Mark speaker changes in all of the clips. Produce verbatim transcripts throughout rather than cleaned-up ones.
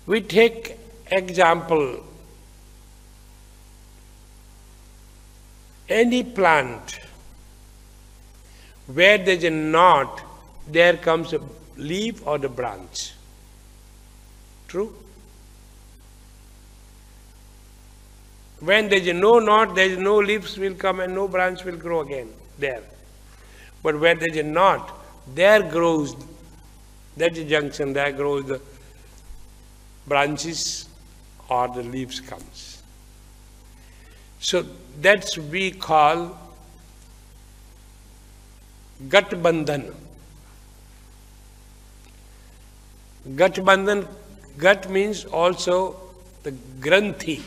Speaker 1: We take example, any plant where there is a knot, there comes a leaf or the branch. True? When there is no knot, there is no leaves will come and no branch will grow again there. But where there is a knot, there grows, that is junction, there grows the branches or the leaves comes. So that's we call Gat Bandhan. Gat Bandhan, Gat means also the Granthi.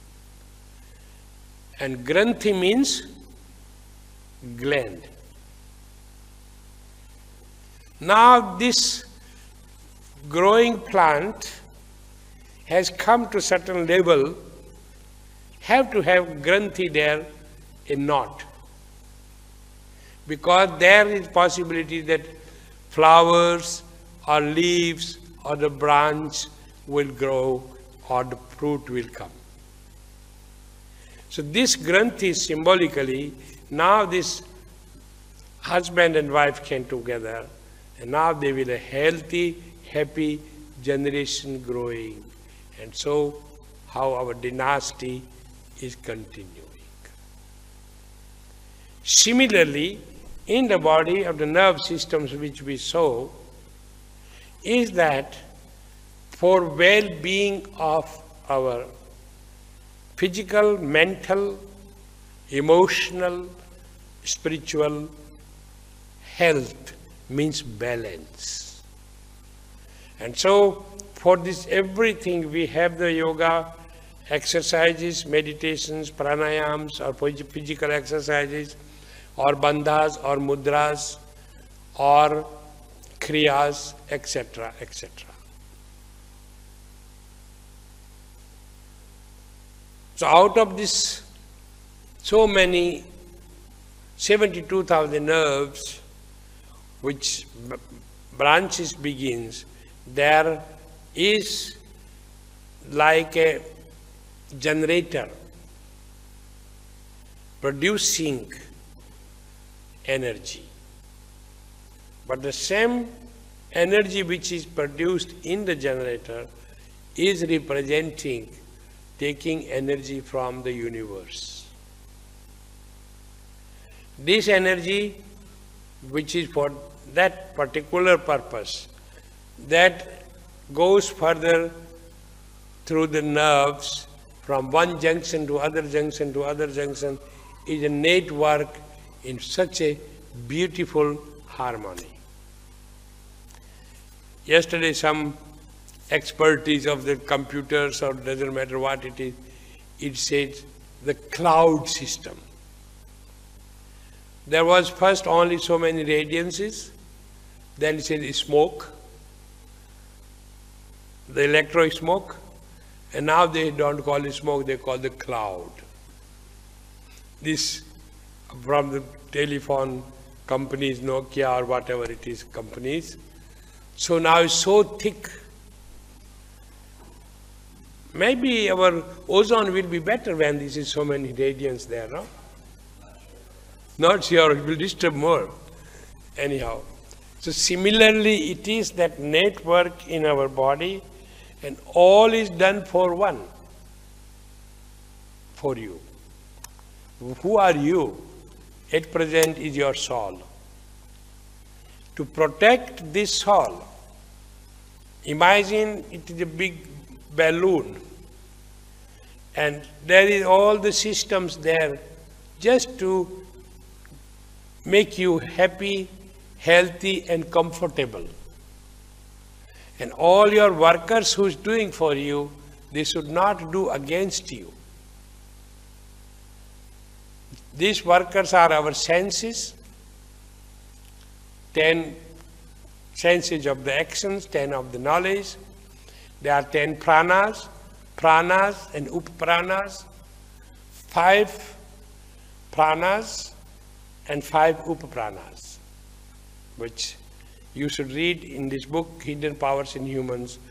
Speaker 1: And Granthi means gland. Now this growing plant has come to certain level, have to have Granthi there, a knot. Because there is possibility that flowers or leaves or the branch will grow or the fruit will come. So this Granthi symbolically, now this husband and wife came together and now they will a healthy, happy generation growing. And so how our dynasty is continuing. Similarly, in the body of the nerve systems which we saw, is that for well-being of our physical, mental, emotional, spiritual health means balance. And so for this everything we have the yoga exercises, meditations, pranayams or physical exercises or bandhas or mudras or kriyas, et cetera, et cetera. So out of this, so many seventy-two thousand nerves which branches begins, there is like a generator producing energy. But the same energy which is produced in the generator is representing taking energy from the universe. This energy which is for that particular purpose, that goes further through the nerves from one junction to other junction to other junction, is a network in such a beautiful harmony. Yesterday some expertise of the computers, or doesn't matter what it is, it says the cloud system. There was first only so many radiances, then it said smoke, the electro smoke, and now they don't call it smoke, they call the cloud. This from the telephone companies, Nokia or whatever it is, companies. So now it's so thick. Maybe our ozone will be better when this is so many radiance there, no? Not sure, it will disturb more. Anyhow. So similarly, it is that network in our body, and all is done for one, for you. Who are you? At present is your soul. To protect this soul, imagine it is a big balloon, and there is all the systems there just to make you happy, healthy and comfortable. And all your workers who is doing for you, they should not do against you. These workers are our senses, ten senses of the actions, ten of the knowledge. There are ten pranas, pranas and upapranas, five pranas and five upapranas, which you should read in this book, Hidden Powers in Humans,